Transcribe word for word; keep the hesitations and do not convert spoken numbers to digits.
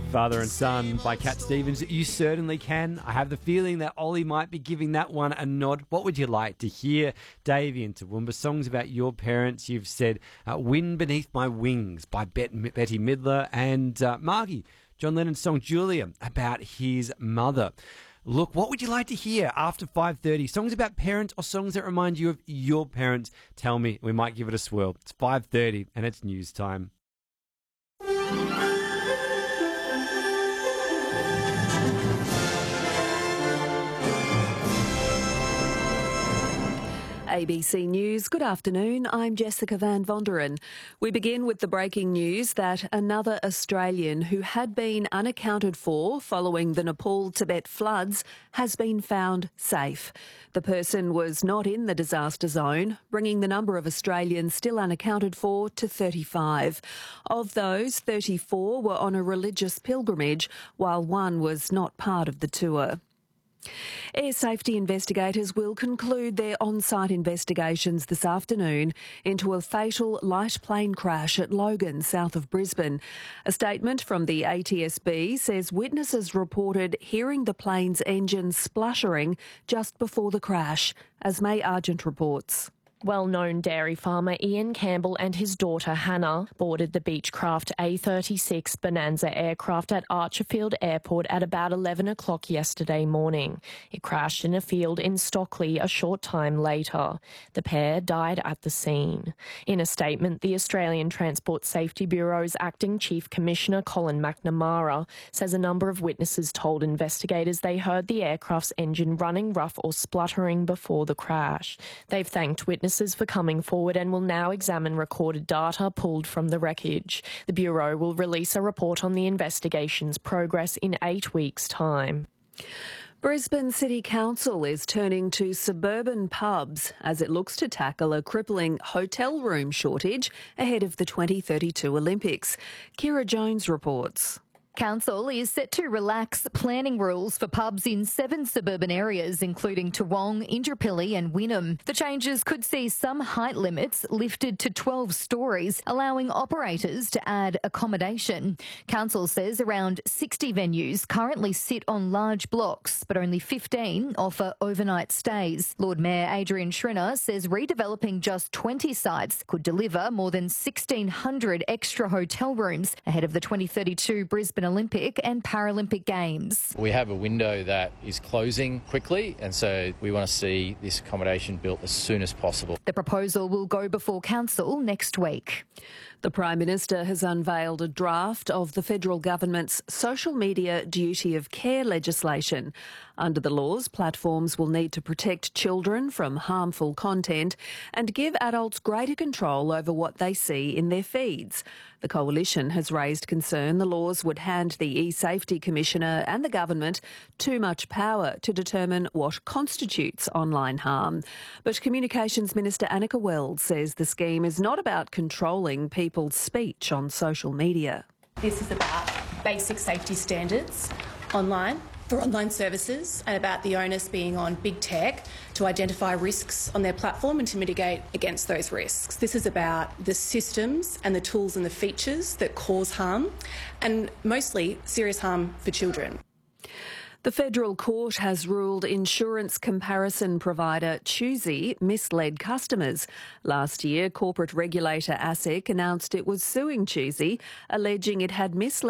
Father and Son by Cat Stevens. You certainly can. I have the feeling that Ollie might be giving that one a nod. What would you like to hear? Davey and Toowoomba, songs about your parents. You've said uh, Wind Beneath My Wings by Bet- Betty Midler, and uh, Margie, John Lennon's song Julia, about his mother. Look, what would you like to hear after five thirty? Songs about parents or songs that remind you of your parents? Tell me. We might give it a swirl. It's five thirty and it's news time. A B C News, good afternoon. I'm Jessica Van Vonderen. We begin with the breaking news that another Australian who had been unaccounted for following the Nepal-Tibet floods has been found safe. The person was not in the disaster zone, bringing the number of Australians still unaccounted for to thirty-five. Of those, thirty-four were on a religious pilgrimage, while one was not part of the tour. Air safety investigators will conclude their on-site investigations this afternoon into a fatal light plane crash at Logan, south of Brisbane. A statement from the A T S B says witnesses reported hearing the plane's engine spluttering just before the crash, as May Argent reports. Well-known dairy farmer Ian Campbell and his daughter Hannah boarded the Beechcraft A thirty-six Bonanza aircraft at Archerfield Airport at about eleven o'clock yesterday morning. It crashed in a field in Stockley a short time later. The pair died at the scene. In a statement, the Australian Transport Safety Bureau's Acting Chief Commissioner Colin McNamara says a number of witnesses told investigators they heard the aircraft's engine running rough or spluttering before the crash. They've thanked witnesses for coming forward and will now examine recorded data pulled from the wreckage. The Bureau will release a report on the investigation's progress in eight weeks' time. Brisbane City Council is turning to suburban pubs as it looks to tackle a crippling hotel room shortage ahead of the twenty thirty-two Olympics. Kira Jones reports. Council is set to relax planning rules for pubs in seven suburban areas, including Toowong, Indooroopilly and Wynnum. The changes could see some height limits lifted to twelve storeys, allowing operators to add accommodation. Council says around sixty venues currently sit on large blocks, but only fifteen offer overnight stays. Lord Mayor Adrian Schrinner says redeveloping just twenty sites could deliver more than sixteen hundred extra hotel rooms ahead of the twenty thirty-two Brisbane Olympic and Paralympic Games. We have a window that is closing quickly, and so we want to see this accommodation built as soon as possible. The proposal will go before Council next week. The Prime Minister has unveiled a draft of the federal government's social media duty of care legislation. Under the laws, platforms will need to protect children from harmful content and give adults greater control over what they see in their feeds. The Coalition has raised concern the laws would hand the E-Safety Commissioner and the government too much power to determine what constitutes online harm. But Communications Minister Annika Weld says the scheme is not about controlling people's speech on social media. This is about basic safety standards online for online services and about the onus being on big tech to identify risks on their platform and to mitigate against those risks. This is about the systems and the tools and the features that cause harm, and mostly serious harm for children. The Federal Court has ruled insurance comparison provider Choosy misled customers. Last year, corporate regulator ASIC announced it was suing Choosy, alleging it had misled